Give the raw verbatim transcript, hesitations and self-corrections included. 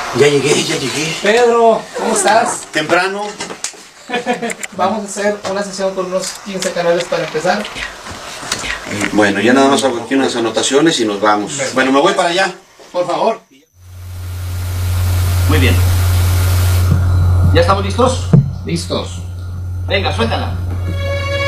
Ya llegué, ya llegué. Pedro, ¿cómo estás? Temprano. Vamos a hacer una sesión con unos quince canales para empezar. Bueno, ya nada más hago aquí unas anotaciones y nos vamos. Perfecto. Bueno, me voy para allá. Por favor. Muy bien. ¿Ya estamos listos? Listos. Venga, suéltala.